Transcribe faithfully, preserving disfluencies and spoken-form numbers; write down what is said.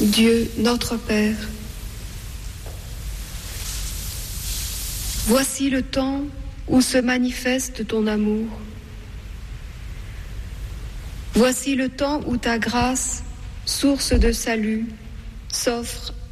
Dieu notre Père, voici le temps où se manifeste ton amour. Voici le temps où ta grâce, source de salut, s'offre